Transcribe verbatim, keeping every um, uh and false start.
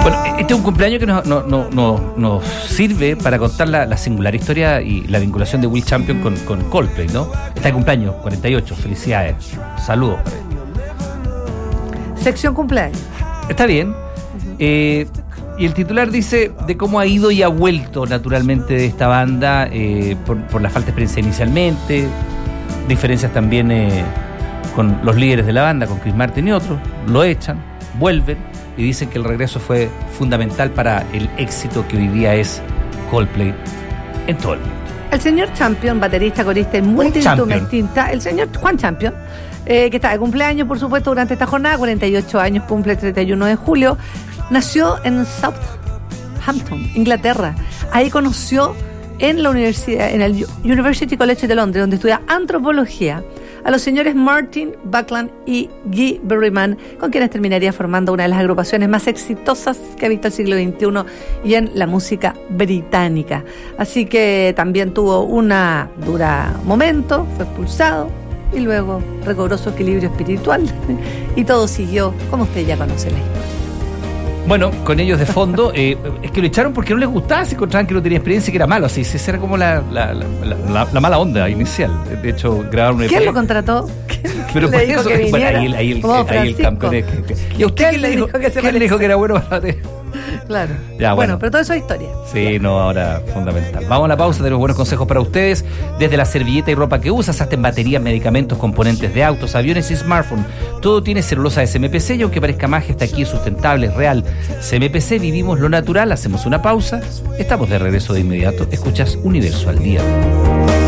Bueno, este es un cumpleaños que nos, nos, nos, nos, nos sirve para contar la, la singular historia y la vinculación de Will Champion con, con Coldplay, ¿no? Está de cumpleaños, cuarenta y ocho, felicidades. Saludos. Sección cumpleaños. Está bien. Uh-huh. Eh, y el titular dice de cómo ha ido y ha vuelto naturalmente de esta banda eh, por, por la falta de experiencia inicialmente, diferencias también eh, con los líderes de la banda, con Chris Martin y otros, lo echan, vuelven y dicen que el regreso fue fundamental para el éxito que hoy día es Coldplay en todo el mundo. El señor Champion, baterista, corista y multiinstrumentista, el señor Juan Champion, eh, que está de cumpleaños, por supuesto, durante esta jornada, cuarenta y ocho años, cumple el treinta y uno de julio, nació en Southampton, Inglaterra. Ahí conoció en la universidad, en el University College de Londres, donde estudia antropología, a los señores Martin Buckland y Guy Berryman, con quienes terminaría formando una de las agrupaciones más exitosas que ha visto el siglo veintiuno y en la música británica. Así que también tuvo una dura momento, fue expulsado y luego recobró su equilibrio espiritual y todo siguió como usted ya conoce la historia. Bueno, con ellos de fondo, eh, es que lo echaron porque no les gustaba, se encontraban que no tenía experiencia y que era malo, así, esa era como la, la, la, la, la mala onda inicial. De hecho, grabaron un E P. ¿Quién lo contrató? ¿Quién Pero le dijo eso, que bueno, viniera? ahí, ahí el, Oh, ahí el campeón es que, que, ¿y usted quién le dijo que, se ¿quién le dijo que era bueno para ti? Claro. Ya, bueno. bueno, pero todo eso es historia. Sí, Bien. no, ahora fundamental. Vamos a la pausa, tenemos buenos consejos para ustedes. Desde la servilleta y ropa que usas, hasta en baterías, medicamentos, componentes de autos, aviones y smartphones. Todo tiene celulosa de C M P C y aunque parezca magia, está aquí, es sustentable, es real. C M P C, vivimos lo natural, hacemos una pausa. Estamos de regreso de inmediato. Escuchas Universo al Día.